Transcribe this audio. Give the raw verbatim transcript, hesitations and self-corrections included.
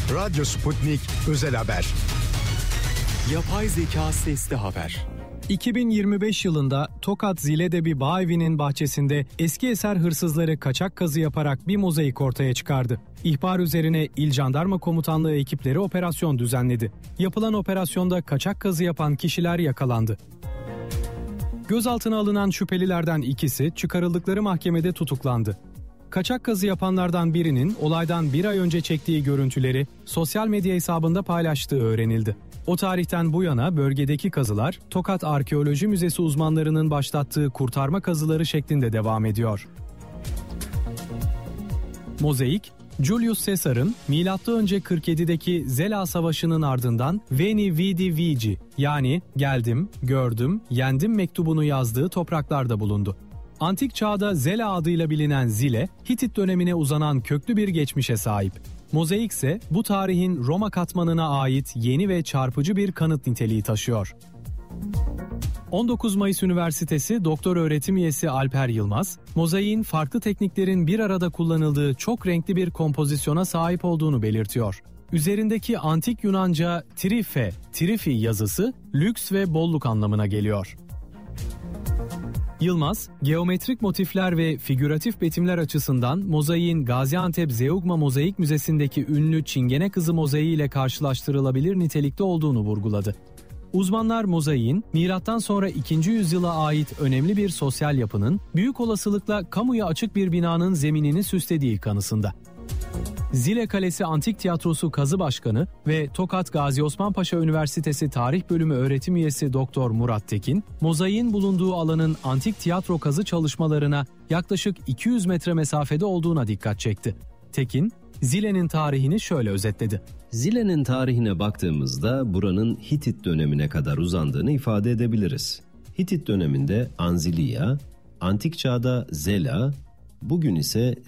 Radyo Sputnik Özel Haber. Yapay zeka sesli haber. iki bin yirmi beş yılında Tokat Zile'de bir bağ evinin bahçesinde eski eser hırsızları kaçak kazı yaparak bir mozaik ortaya çıkardı. İhbar üzerine İl Jandarma Komutanlığı ekipleri operasyon düzenledi. Yapılan operasyonda kaçak kazı yapan kişiler yakalandı. Gözaltına alınan şüphelilerden ikisi çıkarıldıkları mahkemede tutuklandı. Kaçak kazı yapanlardan birinin olaydan bir ay önce çektiği görüntüleri sosyal medya hesabında paylaştığı öğrenildi. O tarihten bu yana bölgedeki kazılar Tokat Arkeoloji Müzesi uzmanlarının başlattığı kurtarma kazıları şeklinde devam ediyor. Mozaik, Julius Caesar'ın milattan önce kırk yedideki Zela Savaşı'nın ardından Veni Vidi Vici yani geldim, gördüm, yendim mektubunu yazdığı topraklarda bulundu. Antik çağda Zela adıyla bilinen Zile, Hitit dönemine uzanan köklü bir geçmişe sahip. Mozaik ise bu tarihin Roma katmanına ait yeni ve çarpıcı bir kanıt niteliği taşıyor. on dokuz Mayıs Üniversitesi Doktor Öğretim Üyesi Alper Yılmaz, mozaiğin farklı tekniklerin bir arada kullanıldığı çok renkli bir kompozisyona sahip olduğunu belirtiyor. Üzerindeki antik Yunanca trife, trifi yazısı lüks ve bolluk anlamına geliyor. Yılmaz, geometrik motifler ve figüratif betimler açısından mozaiğin Gaziantep Zeugma Mozaik Müzesi'ndeki ünlü Çingene Kızı mozaiği ile karşılaştırılabilir nitelikte olduğunu vurguladı. Uzmanlar mozaiğin milattan sonra ikinci yüzyıla ait önemli bir sosyal yapının büyük olasılıkla kamuya açık bir binanın zeminini süslediği kanısında. Zile Kalesi Antik Tiyatrosu Kazı Başkanı ve Tokat Gazi Osman Paşa Üniversitesi Tarih Bölümü öğretim üyesi Doktor Murat Tekin, mozaiğin bulunduğu alanın antik tiyatro kazı çalışmalarına yaklaşık iki yüz metre mesafede olduğuna dikkat çekti. Tekin, Zile'nin tarihini şöyle özetledi. Zile'nin tarihine baktığımızda buranın Hitit dönemine kadar uzandığını ifade edebiliriz. Hitit döneminde Anziliya, antik çağda Zela, bugün ise